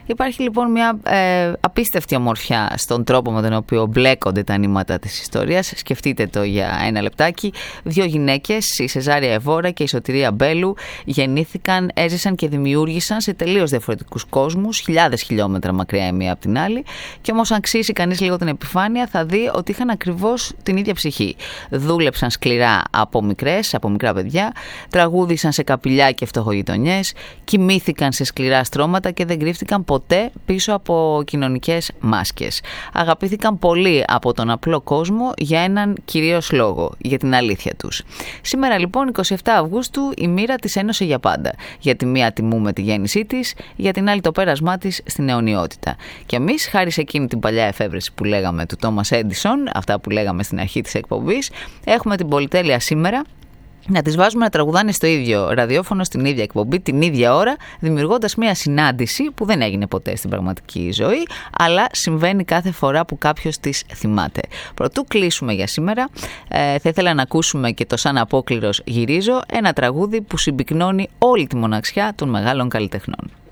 Υπάρχει λοιπόν μια απίστευτη ομορφιά στον τρόπο με τον οποίο μπλέκονται τα νήματα της ιστορίας. Σκεφτείτε το για ένα λεπτάκι. Δύο γυναίκες, η Σεζάρια Εβόρα και η Σωτηρία Μπέλου, γεννήθηκαν, έζησαν και δημιούργησαν σε τελείως διαφορετικούς κόσμους, χιλιάδες χιλιόμετρα μακριά η μία από την άλλη. Και όμως, αν ξύσει κανείς λίγο την επιφάνεια, θα δει ότι είχαν ακριβώς την ίδια ψυχή. Δούλεψαν σκληρά από μικρά παιδιά, τραγούδισαν σε καπηλιά και φτωχογειτονιές, κοιμήθηκαν σε σκληρά στρώματα και δεν κρύφτηκαν ποτέ πίσω από κοινωνικές μάσκες. Αγαπήθηκαν πολύ από τον απλό κόσμο για έναν κυρίως λόγο, για την αλήθεια τους. Σήμερα λοιπόν, 27 Αυγούστου, η μοίρα της ένωσε για πάντα. Για τη μία τιμούμε τη γέννησή της, για την άλλη το πέρασμά της στην αιωνιότητα. Και εμείς, χάρη σε εκείνη την παλιά εφεύρεση που λέγαμε του Τόμας Έντισον, αυτά που λέγαμε στην αρχή της εκπομπής, έχουμε την πολυτέλεια σήμερα να τις βάζουμε να τραγουδάνε στο ίδιο ραδιόφωνο, στην ίδια εκπομπή, την ίδια ώρα, δημιουργώντας μια συνάντηση που δεν έγινε ποτέ στην πραγματική ζωή, αλλά συμβαίνει κάθε φορά που κάποιος τις θυμάται. Πρωτού κλείσουμε για σήμερα, θα ήθελα να ακούσουμε και το «Σαν απόκληρος γυρίζω», ένα τραγούδι που συμπυκνώνει όλη τη μοναξιά των μεγάλων καλλιτεχνών.